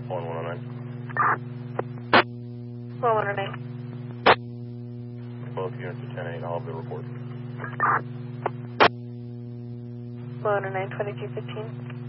1109. 1109. Both units of 10-8, I'll have the report. 1109, 2215.